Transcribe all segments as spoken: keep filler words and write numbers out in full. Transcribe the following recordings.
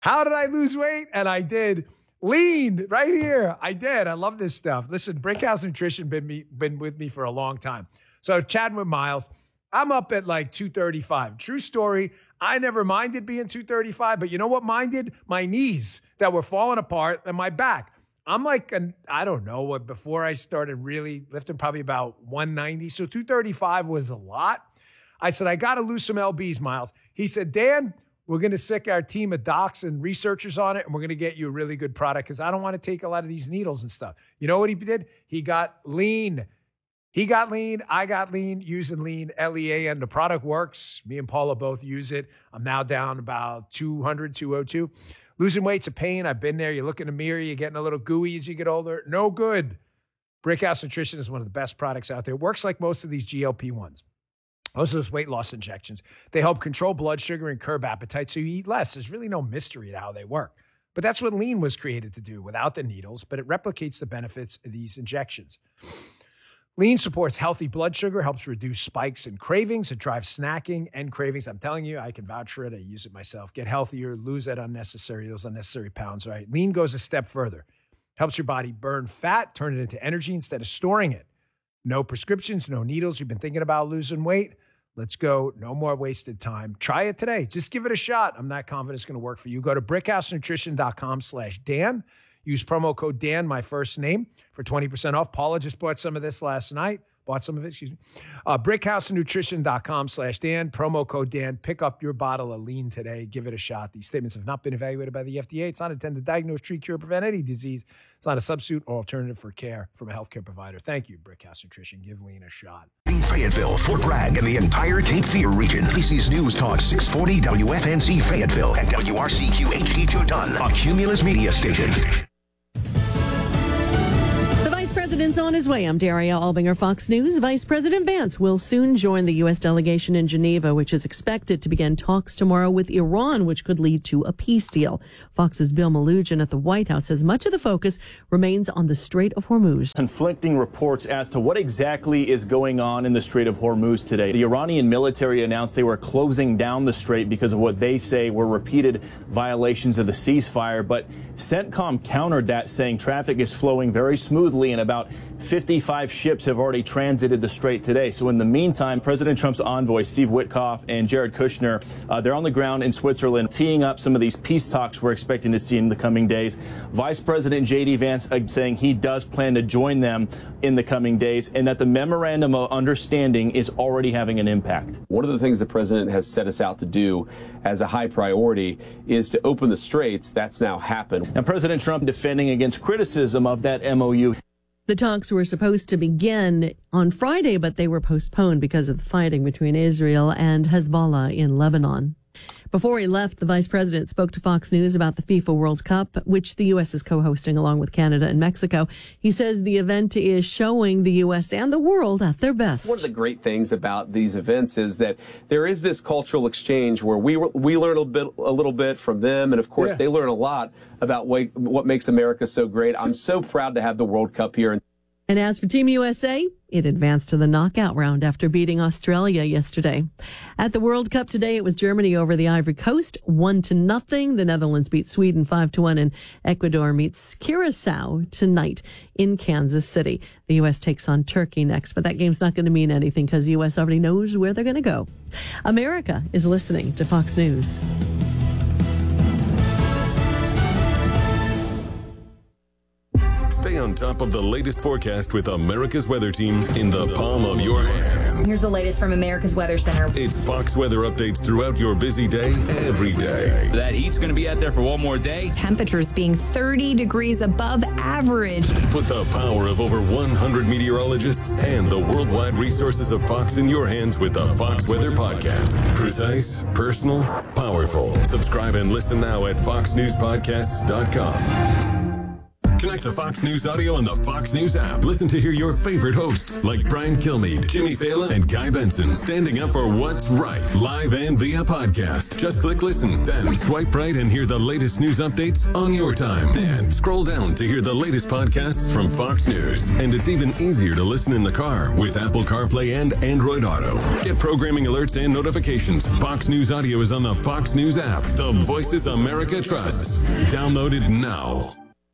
How did I lose weight? And I did. Lean right here. I did. I love this stuff. Listen, Brickhouse Nutrition been me been with me for a long time. So chatting with Miles, I'm up at like two thirty-five. True story. I never minded being two thirty-five, but you know what minded? My knees that were falling apart and my back. I'm like, an, I don't know what, before I started really lifting, probably about one ninety. So two thirty-five was a lot. I said, I got to lose some L Bs, Miles. He said, Dan, we're going to sick our team of docs and researchers on it, and we're going to get you a really good product because I don't want to take a lot of these needles and stuff. You know what he did? He got lean. He got lean. I got lean using lean, L E A, and the product works. Me and Paula both use it. I'm now down about two hundred, two oh two. Losing weight's a pain. I've been there. You look in the mirror, you're getting a little gooey as you get older. No good. Brickhouse Nutrition is one of the best products out there. It works like most of these G L P ones. Most of those weight loss injections. They help control blood sugar and curb appetite so you eat less. There's really no mystery to how they work. But that's what lean was created to do without the needles, but it replicates the benefits of these injections. Lean supports healthy blood sugar, helps reduce spikes and cravings. It drives snacking and cravings. I'm telling you, I can vouch for it. I use it myself. Get healthier, lose that unnecessary, those unnecessary pounds, right? Lean goes a step further. Helps your body burn fat, turn it into energy instead of storing it. No prescriptions, no needles. You've been thinking about losing weight? Let's go. No more wasted time. Try it today. Just give it a shot. I'm not confident it's going to work for you. Go to brickhousenutrition.com slash Dan. Use promo code Dan, my first name, for twenty percent off. Paula just bought some of this last night. Bought some of it, excuse me. Uh, brickhousenutrition.com slash Dan. Promo code Dan. Pick up your bottle of lean today. Give it a shot. These statements have not been evaluated by the F D A. It's not intended to diagnose, treat, cure, prevent any disease. It's not a substitute or alternative for care from a healthcare provider. Thank you, Brickhouse Nutrition. Give lean a shot. In Fayetteville, Fort Bragg, and the entire Cape Fear region. This is News Talk six forty W F N C Fayetteville and W R C Q H D two Dunn, a Cumulus media station. The president's on his way. I'm Daria Albinger, Fox News. Vice President Vance will soon join the U S delegation in Geneva, which is expected to begin talks tomorrow with Iran, which could lead to a peace deal. Fox's Bill Malugin at the White House says much of the focus remains on the Strait of Hormuz. Conflicting reports as to what exactly is going on in the Strait of Hormuz today. The Iranian military announced they were closing down the strait because of what they say were repeated violations of the ceasefire, but CENTCOM countered that, saying traffic is flowing very smoothly and about fifty-five ships have already transited the strait today. So in the meantime, President Trump's envoy, Steve Witkoff, and Jared Kushner, uh, they're on the ground in Switzerland teeing up some of these peace talks we're expecting to see in the coming days. Vice President J D Vance uh, saying he does plan to join them in the coming days and that the memorandum of understanding is already having an impact. One of the things the president has set us out to do as a high priority is to open the straits. That's now happened. Now, President Trump defending against criticism of that M O U. The talks were supposed to begin on Friday, but they were postponed because of the fighting between Israel and Hezbollah in Lebanon. Before he left, the vice president spoke to Fox News about the FIFA World Cup, which the U S is co-hosting along with Canada and Mexico. He says the event is showing the U S and the world at their best. One of the great things about these events is that there is this cultural exchange where we we learn a bit, a little bit from them, and of course yeah. they learn a lot about what, what makes America so great. I'm so proud to have the World Cup here. And as for Team U S A, it advanced to the knockout round after beating Australia yesterday. At the World Cup today, it was Germany over the Ivory Coast, one to nothing. The Netherlands beat Sweden five to one, and Ecuador meets Curacao tonight in Kansas City. The U S takes on Turkey next, but that game's not going to mean anything because the U S already knows where they're going to go. America is listening to Fox News. Stay on top of the latest forecast with America's Weather Team in the palm of your hands. Here's the latest from America's Weather Center. It's Fox weather updates throughout your busy day, every day. That heat's going to be out there for one more day. Temperatures being thirty degrees above average. Put the power of over one hundred meteorologists and the worldwide resources of Fox in your hands with the Fox Weather Podcast. Precise, personal, powerful. Subscribe and listen now at fox news podcasts dot com. Connect to Fox News Audio on the Fox News app. Listen to hear your favorite hosts like Brian Kilmeade, Jimmy Fallon, and Guy Benson standing up for what's right, live and via podcast. Just click listen, then swipe right and hear the latest news updates on your time. And scroll down to hear the latest podcasts from Fox News. And it's even easier to listen in the car with Apple CarPlay and Android Auto. Get programming alerts and notifications. Fox News Audio is on the Fox News app. The voices America trusts. Download it now.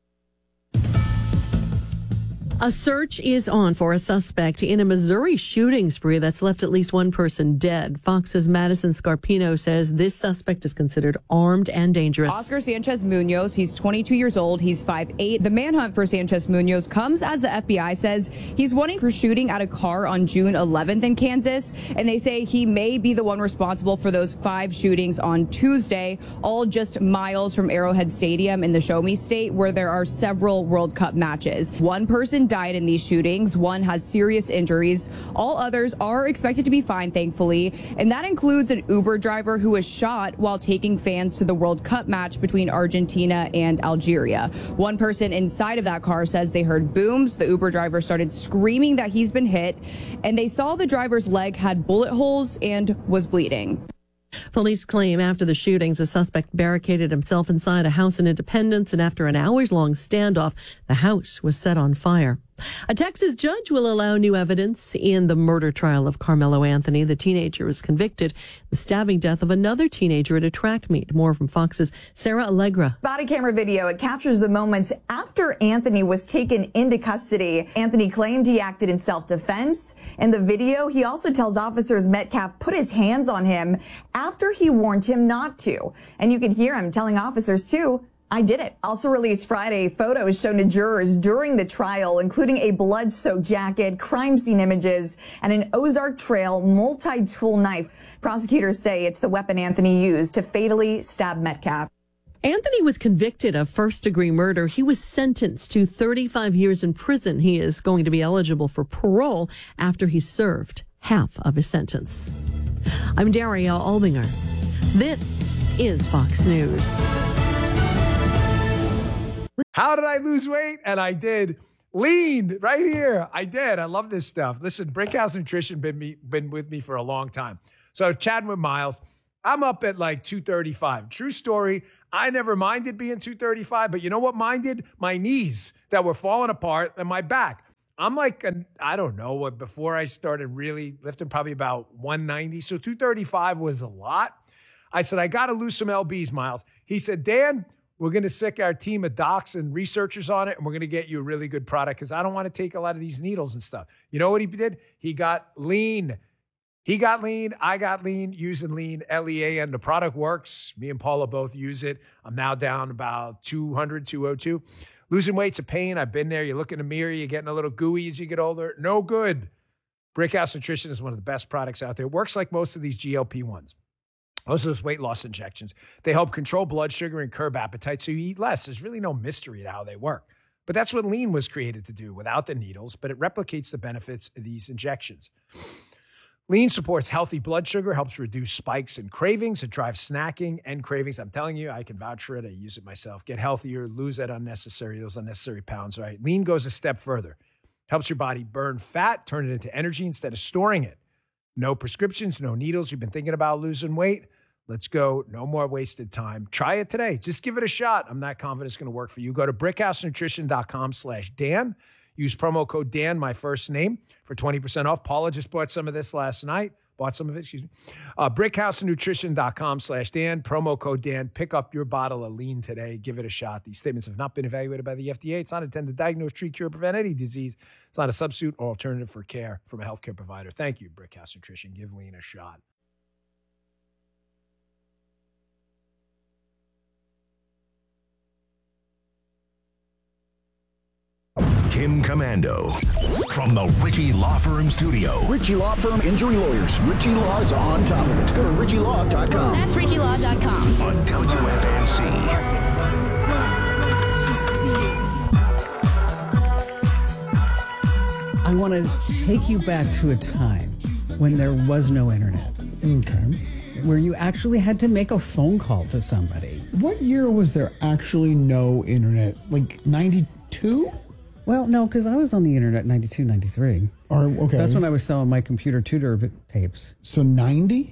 A search is on for a suspect in a Missouri shooting spree that's left at least one person dead. Fox's Madison Scarpino says this suspect is considered armed and dangerous. Oscar Sanchez Munoz, he's twenty-two years old, he's five foot eight. The manhunt for Sanchez Munoz comes as the F B I says he's wanting for shooting at a car on June eleventh in Kansas, and they say he may be the one responsible for those five shootings on Tuesday, all just miles from Arrowhead Stadium in the Show Me State, where there are several World Cup matches. One person died in these shootings. One has serious injuries. All others are expected to be fine, thankfully, and that includes an Uber driver who was shot while taking fans to the World Cup match between Argentina and Algeria. One person inside of that car says they heard booms. The Uber driver started screaming that he's been hit, and they saw the driver's leg had bullet holes and was bleeding. Police claim after the shootings, a suspect barricaded himself inside a house in Independence, and after an hours-long standoff, the house was set on fire. A Texas judge will allow new evidence in the murder trial of Carmelo Anthony. The teenager was convicted in the stabbing death of another teenager at a track meet. More from Fox's Sarah Allegra. Body camera video. It captures the moments after Anthony was taken into custody. Anthony claimed he acted in self-defense. In the video, he also tells officers Metcalf put his hands on him after he warned him not to. And you can hear him telling officers, too, I did it. Also released Friday, photos shown to jurors during the trial, including a blood-soaked jacket, crime scene images, and an Ozark Trail multi-tool knife. Prosecutors say it's the weapon Anthony used to fatally stab Metcalf. Anthony was convicted of first-degree murder. He was sentenced to thirty-five years in prison. He is going to be eligible for parole after he served half of his sentence. I'm Daria Albinger. This is Fox News. How did I lose weight? And I did. Lean right here. I did. I love this stuff. Listen, Brickhouse Nutrition been me been with me for a long time. So chatting with Miles, I'm up at like two thirty-five. True story. I never minded being two thirty-five, but you know what minded? My knees that were falling apart and my back. I'm like, an, I don't know, what before I started really lifting, probably about one ninety. So two thirty-five was a lot. I said, I got to lose some L Bs, Miles. He said, Dan, we're going to sick our team of docs and researchers on it, and we're going to get you a really good product because I don't want to take a lot of these needles and stuff. You know what he did? He got lean. He got lean. I got lean using lean, L E A N. The product works. Me and Paula both use it. I'm now down about two hundred, two oh two. Losing weight's a pain. I've been there. You look in the mirror, you're getting a little gooey as you get older. No good. Brickhouse Nutrition is one of the best products out there. It works like most of these G L P ones. Most of those weight loss injections. They help control blood sugar and curb appetite so you eat less. There's really no mystery to how they work. But that's what lean was created to do without the needles, but it replicates the benefits of these injections. Lean supports healthy blood sugar, helps reduce spikes and cravings. It drives snacking and cravings. I'm telling you, I can vouch for it. I use it myself. Get healthier, lose that unnecessary, those unnecessary pounds, right? Lean goes a step further. Helps your body burn fat, turn it into energy instead of storing it. No prescriptions, no needles. You've been thinking about losing weight? Let's go. No more wasted time. Try it today. Just give it a shot. I'm not confident it's going to work for you. Go to brickhousenutrition.com slash Dan. Use promo code Dan, my first name, for twenty percent off. Paula just bought some of this last night. Bought some of it, excuse me. Uh, brickhousenutrition.com slash Dan. Promo code Dan. Pick up your bottle of lean today. Give it a shot. These statements have not been evaluated by the F D A. It's not intended to diagnose, treat, cure, prevent any disease. It's not a substitute or alternative for care from a healthcare provider. Thank you, Brickhouse Nutrition. Give lean a shot. Kim Commando from the Ritchie Law Firm studio. Ritchie Law Firm Injury Lawyers. Ritchie Law is on top of it. Go to ritchie law dot com. That's ritchie law dot com. On W F N C. I want to take you back to a time when there was no internet. Okay. Where you actually had to make a phone call to somebody. What year was there actually no internet? Like ninety ninety-two? Well, no, because I was on the internet in ninety-two, ninety-three. Or, okay. That's when I was selling my computer tutor vi- tapes. So ninety?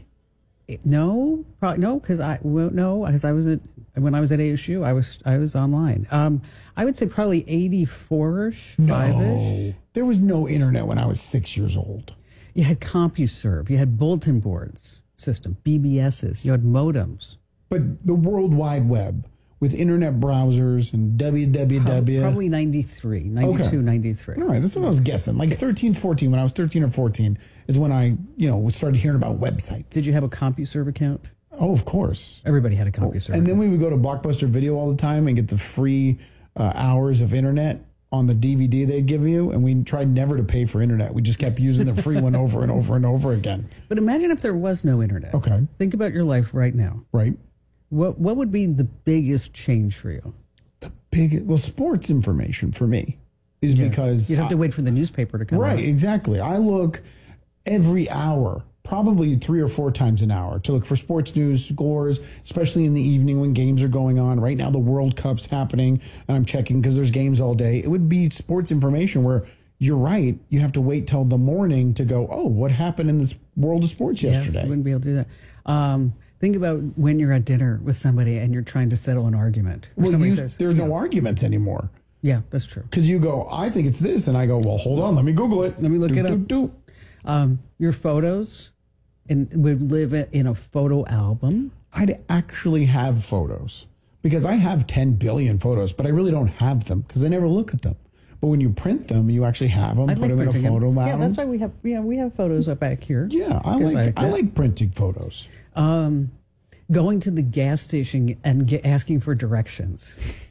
No, probably no, because I well, no, because I was at when I was at A S U, I was I was online. Um, I would say probably eighty-four-ish, No, five-ish. there was no internet when I was six years old. You had CompuServe, you had bulletin boards system, B B Ss, you had modems. But the World Wide Web with internet browsers and W W W. Probably ninety-three, ninety-two, Okay. ninety-three. All right, that's what I was guessing. Like thirteen, fourteen, when I was thirteen or fourteen is when I, you know, started hearing about websites. Did you have a CompuServe account? Oh, of course. Everybody had a CompuServe. And then we would go to Blockbuster Video all the time and get the free uh, hours of internet on the D V D they'd give you. And we tried never to pay for internet. We just kept using the free one over and over and over again. But imagine if there was no internet. Okay. Think about your life right now. Right. What What would be the biggest change for you? The big, well, sports information for me is Yeah. because You'd have to I- wait for the newspaper to come Right, out. exactly. I look every hour, probably three or four times an hour, to look for sports news, scores, especially in the evening when games are going on. Right now, the World Cup's happening, and I'm checking because there's games all day. It would be sports information where you're right. You have to wait till the morning to go, oh, what happened in this world of sports Yes, yesterday? you wouldn't be able to do that. Um, think about when you're at dinner with somebody and you're trying to settle an argument. Or Well, somebody you- says, there's no arguments anymore. Yeah, that's true. Because you go, I think it's this, and I go, well, hold on, let me Google it. Let me look Do, it do, up. do. Um, your photos and would live in a photo album. I'd actually have photos because I have ten billion photos, but I really don't have them because I never look at them. But when you print them, you actually have them, I put like them in a printing photo them. album. Yeah, that's why we have yeah we have photos up back here. Yeah, I 'Cause like I that. like printing photos. Um, going to the gas station and get, asking for directions.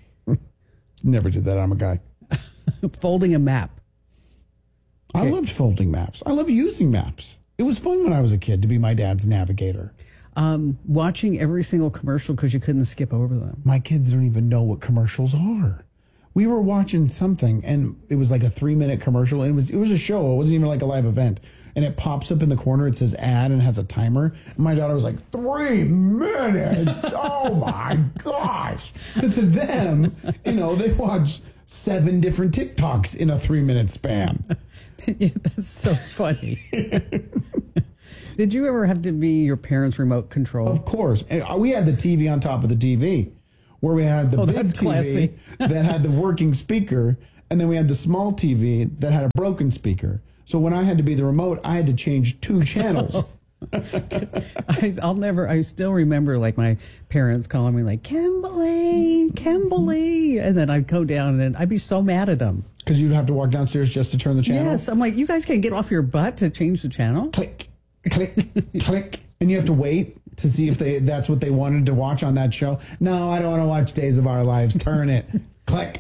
Never did that. I'm a guy. Folding a map. I Okay. loved folding maps. I love using maps. It was fun when I was a kid to be my dad's navigator. Um, watching every single commercial because you couldn't skip over them. My kids don't even know what commercials are. We were watching something, and it was like a three-minute commercial. And it was it was a show. It wasn't even like a live event. And it pops up in the corner. It says ad and has a timer. And my daughter was like, three minutes? Oh, my gosh. Because to them, you know, they watch seven different TikToks in a three-minute span. Yeah, that's so funny. Did you ever have to be your parents' remote control? Of course. And we had the T V on top of the T V, where we had the Oh, big that's T V classy. that had the working speaker, and then we had the small T V that had a broken speaker. So when I had to be the remote, I had to change two channels. I, I'll never, I still remember like my parents calling me like, Kimberly, Kimberly. And then I'd go down and I'd be so mad at them. Because you'd have to walk downstairs just to turn the channel? Yes. I'm like, you guys can't get off your butt to change the channel? Click, click, click. And you have to wait to see if they that's what they wanted to watch on that show. No, I don't want to watch Days of Our Lives. Turn it. Click.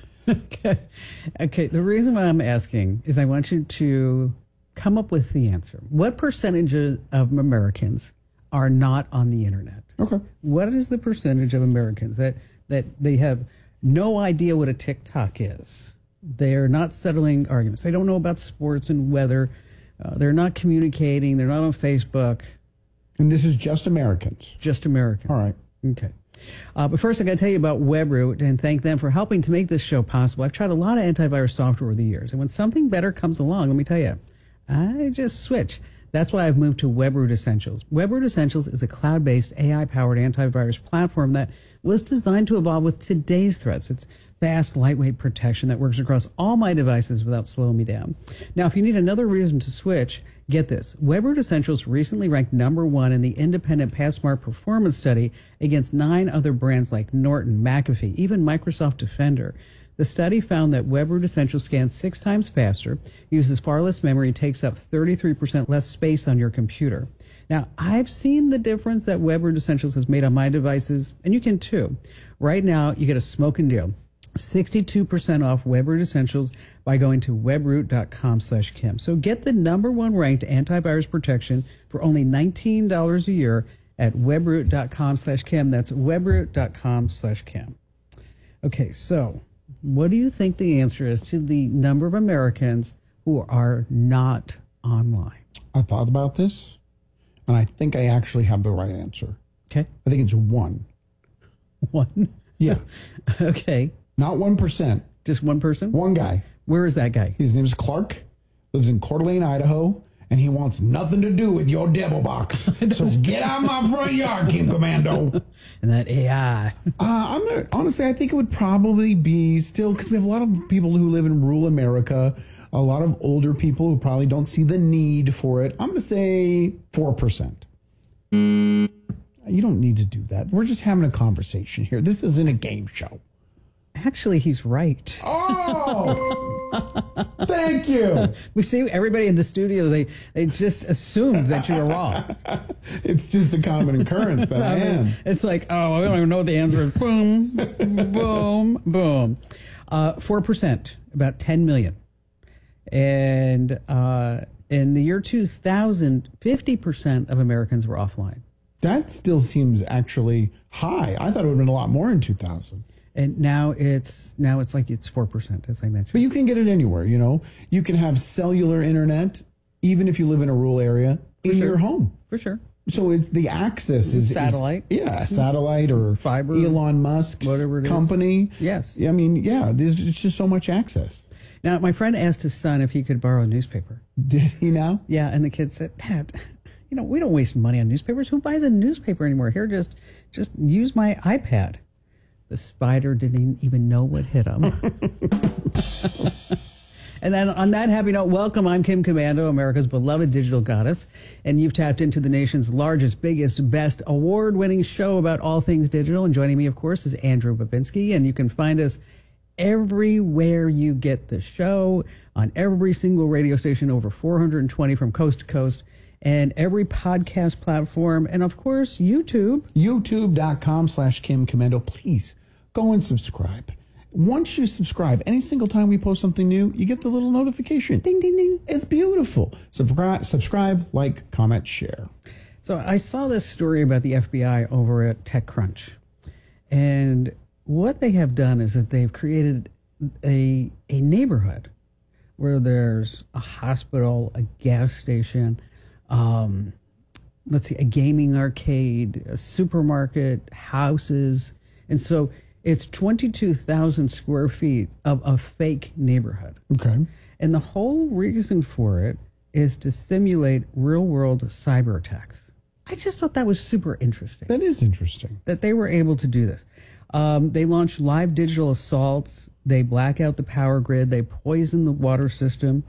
Okay. Okay. The reason why I'm asking is I want you to come up with the answer. What percentage of Americans are not on the internet? Okay. What is the percentage of Americans that, that they have no idea what a TikTok is? They're not settling arguments. They don't know about sports and weather. Uh, they're not communicating. They're not on Facebook. And this is just Americans. Just Americans. All right. Okay. Uh, but first, I got to tell you about WebRoot and thank them for helping to make this show possible. I've tried a lot of antivirus software over the years, and when something better comes along, let me tell you, I just switch. That's why I've moved to WebRoot Essentials. WebRoot Essentials is a cloud-based, A I-powered antivirus platform that was designed to evolve with today's threats. It's fast, lightweight protection that works across all my devices without slowing me down. Now, if you need another reason to switch, get this. WebRoot Essentials recently ranked number one in the independent PassSmart performance study against nine other brands like Norton, McAfee, even Microsoft Defender. The study found that WebRoot Essentials scans six times faster, uses far less memory, takes up thirty-three percent less space on your computer. Now, I've seen the difference that WebRoot Essentials has made on my devices, and you can too. Right now, you get a smoking deal. sixty-two percent off WebRoot Essentials by going to webroot.com slash Kim. So get the number one ranked antivirus protection for only nineteen dollars a year at webroot.com slash Kim. That's webroot.com slash Kim. Okay, so what do you think the answer is to the number of Americans who are not online? I thought about this, and I think I actually have the right answer. Okay. I think it's one. One? Yeah. Okay. Not one percent. Just one person? One guy. Where is that guy? His name is Clark, lives in Coeur d'Alene, Idaho, and he wants nothing to do with your devil box. So get out of my front yard, Kim Commando. And that A I. uh, I'm gonna, honestly, I think it would probably be still, because we have a lot of people who live in rural America, a lot of older people who probably don't see the need for it. I'm going to say four percent. You don't need to do that. We're just having a conversation here. This isn't a game show. Actually, he's right. Oh, thank you. We see everybody in the studio, they, they just assumed that you were wrong. It's just a common occurrence that I am. It's like, oh, I don't even know what the answer is. Boom, boom, boom. Uh, four percent, about ten million. And uh, in the year two thousand, fifty percent of Americans were offline. That still seems actually high. I thought it would have been a lot more in two thousand. And now it's now it's like it's four percent, as I mentioned. But you can get it anywhere, you know. You can have cellular internet, even if you live in a rural area, For in sure. your home. For sure. So it's the access is Satellite. Is, yeah, satellite or fiber, Elon Musk's whatever it is. company. Yes. I mean, yeah, there's it's just so much access. Now, my friend asked his son if he could borrow a newspaper. Did he now? Yeah, and the kid said, Dad, you know, we don't waste money on newspapers. Who buys a newspaper anymore? Here, just just use my iPad. The spider didn't even know what hit him. And then on that happy note, welcome. I'm Kim Commando, America's beloved digital goddess. And you've tapped into the nation's largest, biggest, best award-winning show about all things digital. And joining me, of course, is Andrew Babinski. And you can find us everywhere you get the show, on every single radio station, over four hundred twenty from coast to coast, and every podcast platform, and of course, YouTube. YouTube.com slash Kim Commando. Please go and subscribe. Once you subscribe, any single time we post something new, you get the little notification. Ding, ding, ding. It's beautiful. Subscribe, subscribe, like, comment, share. So I saw this story about the F B I over at TechCrunch. And what they have done is that they've created a, a neighborhood where there's a hospital, a gas station, um, let's see, a gaming arcade, a supermarket, houses. And so it's twenty-two thousand square feet of a fake neighborhood. Okay. And the whole reason for it is to simulate real-world cyber attacks. I just thought that was super interesting. That is interesting. That they were able to do this. Um, they launched live digital assaults. They black out the power grid. They poison the water system.